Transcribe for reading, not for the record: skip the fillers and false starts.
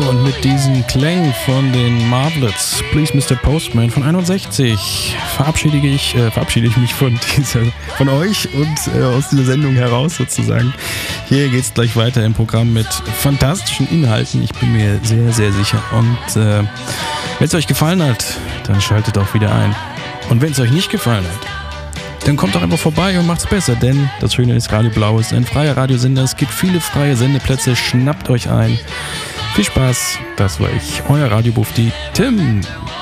Und mit diesen Klängen von den Marvelettes, Please Mr. Postman von 61, verabschiede ich mich von euch und aus dieser Sendung heraus sozusagen. Hier geht's gleich weiter im Programm mit fantastischen Inhalten, ich bin mir sehr, sehr sicher. Und wenn es euch gefallen hat, dann schaltet auch wieder ein. Und wenn es euch nicht gefallen hat, dann kommt doch einfach vorbei und macht's besser, denn das Schöne ist, Radio Blau ist ein freier Radiosender. Es gibt viele freie Sendeplätze, schnappt euch ein. Viel Spaß, das war ich, euer Radiobufti Tim.